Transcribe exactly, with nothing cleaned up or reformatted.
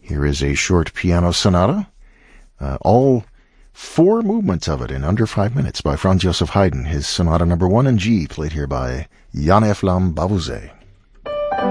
Here is a short piano sonata, uh, all four movements of it in under five minutes by Franz Joseph Haydn, his sonata number one in G, played here by Jan Eflam Bavuzet.